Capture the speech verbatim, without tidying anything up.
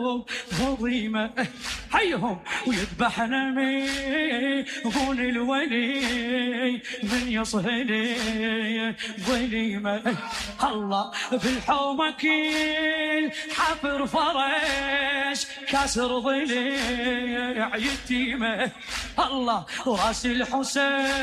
هضيمة حيهم ويذبحنا ميمون الولي من يصهلي ظليمة. الله بالحومة كيل حفر فرش كسر ضليع يتيمة. الله راس الحسين